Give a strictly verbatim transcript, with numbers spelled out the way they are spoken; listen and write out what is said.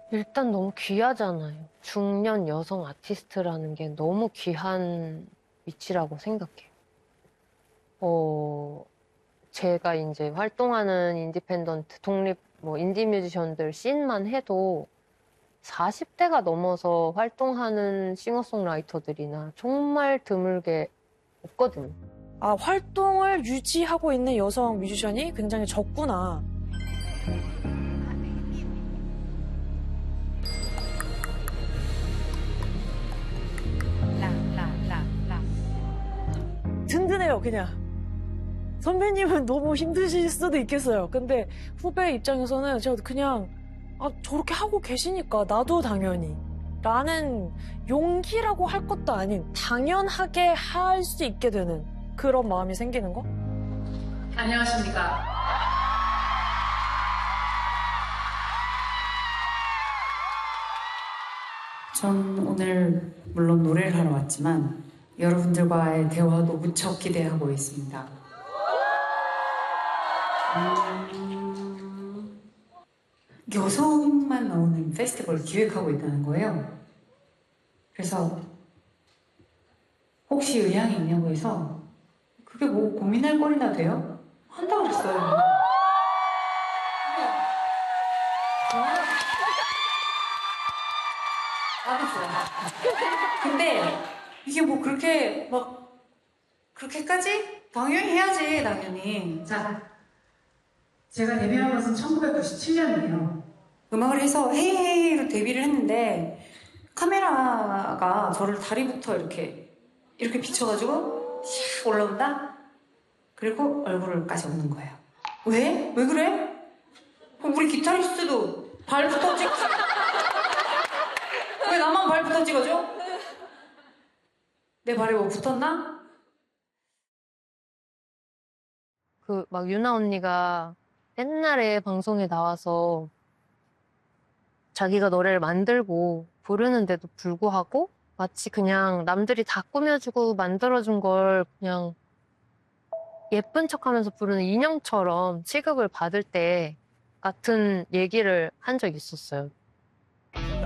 일단 너무 귀하잖아요. 중년 여성 아티스트라는 게 너무 귀한 위치라고 생각해요. 어, 제가 이제 활동하는 인디펜던트, 독립, 뭐, 인디 뮤지션들 씬만 해도 사십 대가 넘어서 활동하는 싱어송라이터들이나 정말 드물게 없거든요. 아, 활동을 유지하고 있는 여성 뮤지션이 굉장히 적구나. 든든해요, 그냥. 선배님은 너무 힘드실 수도 있겠어요. 근데 후배 입장에서는 제가 그냥 아, 저렇게 하고 계시니까 나도 당연히 라는 용기라고 할 것도 아닌 당연하게 할 수 있게 되는 그런 마음이 생기는 거? 안녕하십니까. 전 오늘 물론 노래를 하러 왔지만 여러분들과의 대화도 무척 기대하고 있습니다. 음... 여성만 나오는 페스티벌을 기획하고 있다는 거예요. 그래서 혹시 의향이 있냐고 해서 그게 뭐 고민할 거리나 돼요? 한다고 그랬어요. 알았어요. 근데 이게 뭐 그렇게 막 그렇게까지? 당연히 해야지, 당연히. 자, 제가 데뷔한 것은 천구백구십칠 년이에요. 음악을 해서 헤이헤이로 데뷔를 했는데 카메라가 저를 다리부터 이렇게 이렇게 비춰가지고 샥 올라온다? 그리고 얼굴까지 오는 거예요. 왜? 왜 그래? 그럼 우리 기타리스트도 발부터 찍지. 왜 나만 발부터 찍어줘? 내 발에 뭐 붙었나? 그, 막, 유나 언니가 옛날에 방송에 나와서 자기가 노래를 만들고 부르는데도 불구하고 마치 그냥 남들이 다 꾸며주고 만들어준 걸 그냥 예쁜 척하면서 부르는 인형처럼 취급을 받을 때 같은 얘기를 한 적이 있었어요.